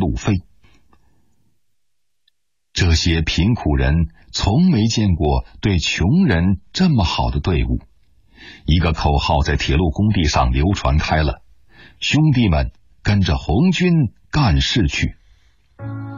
路飞。这些贫苦人从没见过对穷人这么好的队伍。一个口号在铁路工地上流传开了：兄弟们，跟着红军干事去。